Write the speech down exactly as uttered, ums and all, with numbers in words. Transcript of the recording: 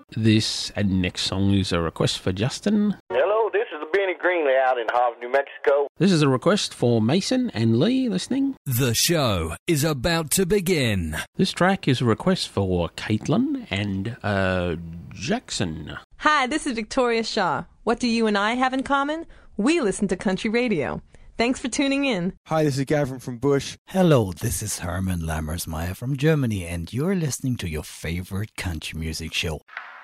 This and next song is a request for Justin. Hello, this is Benny Greenley out in Hobbs, New Mexico. This is a request for Mason and Lee listening. The show is about to begin. This track is a request for Caitlin and uh, Jackson. Hi, this is Victoria Shaw. What do you and I have in common? We listen to country radio. Thanks for tuning in. Hi, this is Gavin from Bush. Hello, this is Herman Lammersmeyer from Germany, and you're listening to your favorite country music show.